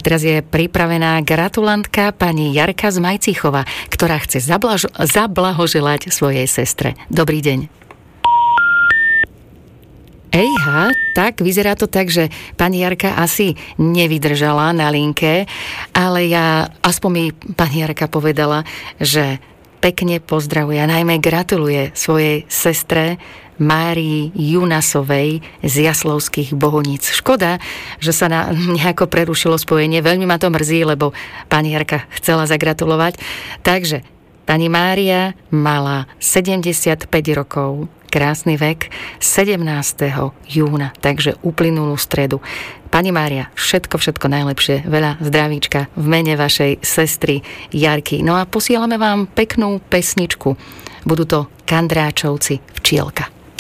teraz je pripravená gratulantka pani Jarka z Majcíchova, ktorá chce zablahoželať svojej sestre. Dobrý deň. Ejha, tak vyzerá to tak, že pani Jarka asi nevydržala na linke, ale aspoň mi pani Jarka povedala, že pekne pozdravuje a najmä gratuluje svojej sestre Márii Junasovej z Jaslovských Bohuníc. Škoda, že sa nejako prerušilo spojenie. Veľmi ma to mrzí, lebo pani Jarka chcela zagratulovať. Takže pani Mária mala 75 rokov. Krásny vek, 17. júna, takže uplynulú stredu. Pani Mária, všetko najlepšie, veľa zdravíčka v mene vašej sestry Jarky. No a posielame vám peknú pesničku. Budú to Kandráčovci Včielka.